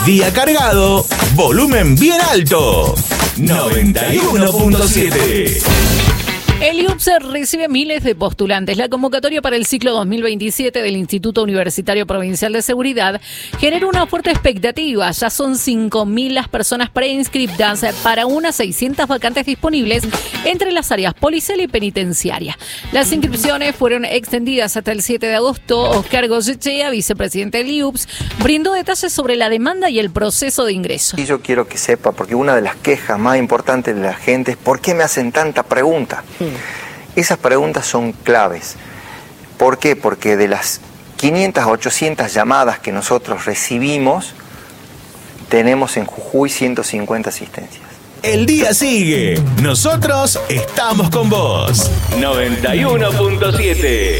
Día cargado, volumen bien alto. 91.7. El IUPS recibe miles de postulantes. La convocatoria para el ciclo 2027 del Instituto Universitario Provincial de Seguridad genera una fuerte expectativa. Ya son 5.000 las personas preinscriptas para unas 600 vacantes disponibles entre las áreas policial y penitenciaria. Las inscripciones fueron extendidas hasta el 7 de agosto. Oscar Goyechea, vicepresidente del IUPS, brindó detalles sobre la demanda y el proceso de ingreso. Y yo quiero que sepa, porque una de las quejas más importantes de la gente es ¿por qué me hacen tanta pregunta? Esas preguntas son claves. ¿Por qué? Porque de las 500 a 800 llamadas que nosotros recibimos, tenemos en Jujuy 150 asistencias. El día sigue. Nosotros estamos con vos. 91.7.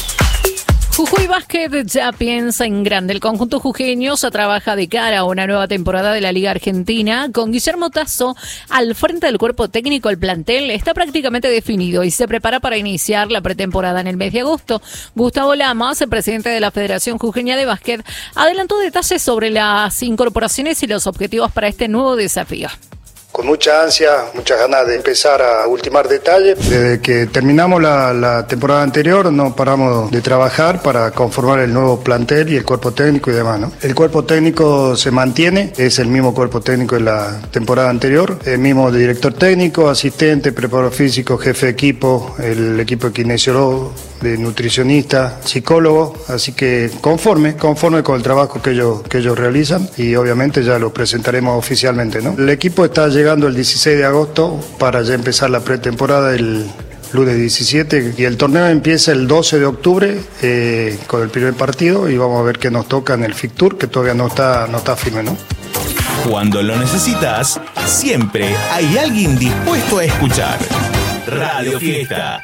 Jujuy Basket ya piensa en grande. El conjunto jujeño se trabaja de cara a una nueva temporada de la Liga Argentina. Con Guillermo Tasso al frente del cuerpo técnico, el plantel está prácticamente definido y se prepara para iniciar la pretemporada en el mes de agosto. Gustavo Lamas, el presidente de la Federación Jujeña de Básquet, adelantó detalles sobre las incorporaciones y los objetivos para este nuevo desafío. Con mucha ansia, muchas ganas de empezar a ultimar detalles. Desde que terminamos la temporada anterior no paramos de trabajar para conformar el nuevo plantel y el cuerpo técnico y demás, ¿no? El cuerpo técnico se mantiene, es el mismo cuerpo técnico de la temporada anterior, el mismo director técnico, asistente, preparador físico, jefe de equipo, el equipo de kinesiólogo, de nutricionista, psicólogo, así que conforme con el trabajo que ellos realizan y obviamente ya lo presentaremos oficialmente, ¿no? El equipo está llegando el 16 de agosto para ya empezar la pretemporada el lunes 17 y el torneo empieza el 12 de octubre con el primer partido y vamos a ver qué nos toca en el Fictur, que todavía no está firme, ¿no? Cuando lo necesitas, siempre hay alguien dispuesto a escuchar. Radio Fiesta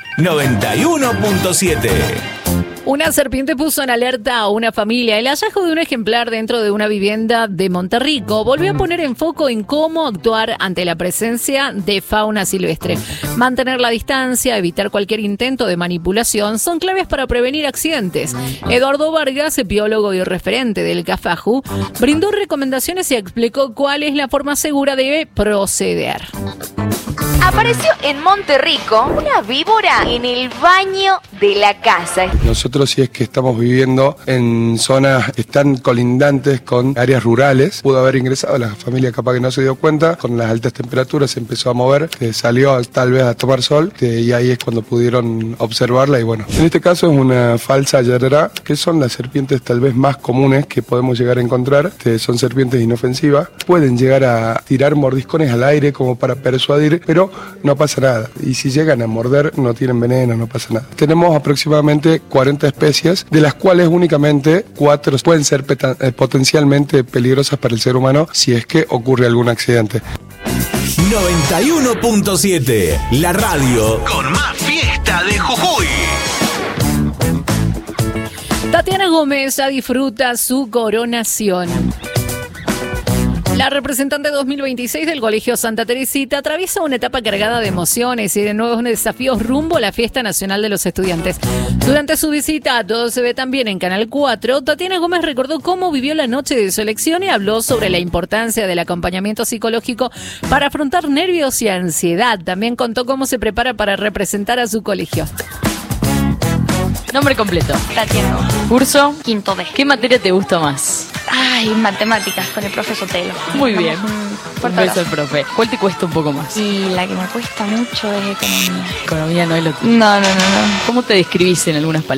91.7. Una serpiente puso en alerta a una familia. El hallazgo de un ejemplar dentro de una vivienda de Monterrico volvió a poner en foco en cómo actuar ante la presencia de fauna silvestre. Mantener la distancia, evitar cualquier intento de manipulación son claves para prevenir accidentes. Eduardo Vargas, biólogo y referente del CAFAJU, brindó recomendaciones y explicó cuál es la forma segura de proceder. Apareció en Monterrico una víbora en el baño de la casa. Nosotros, si es que estamos viviendo en zonas que están colindantes con áreas rurales, pudo haber ingresado, la familia capaz que no se dio cuenta, con las altas temperaturas se empezó a mover, salió tal vez a tomar sol, y ahí es cuando pudieron observarla y bueno. En este caso es una falsa yarará, que son las serpientes tal vez más comunes que podemos llegar a encontrar, son serpientes inofensivas, pueden llegar a tirar mordiscones al aire como para persuadir, pero no pasa nada, y si llegan a morder no tienen veneno, no pasa nada. Tenemos aproximadamente 40 especies, de las cuales únicamente 4 pueden ser potencialmente peligrosas para el ser humano si es que ocurre algún accidente. 91.7, la radio con más fiesta de Jujuy. Tatiana Gómez ya disfruta su coronación. La representante 2026 del Colegio Santa Teresita atraviesa una etapa cargada de emociones y de nuevos desafíos rumbo a la Fiesta Nacional de los Estudiantes. Durante su visita a Todo se ve también en Canal 4, Tatiana Gómez recordó cómo vivió la noche de su elección y habló sobre la importancia del acompañamiento psicológico para afrontar nervios y ansiedad. También contó cómo se prepara para representar a su colegio. Nombre completo. Tatiana. Curso. Quinto B. ¿Qué materia te gusta más? Ay, matemáticas con el profe Sotelo. Muy bien. Un beso al Abrazo. profe. ¿Cuál te cuesta un poco más? Y la que me cuesta mucho es economía. Economía no es lo tuyo. No. ¿Cómo te describís en algunas palabras?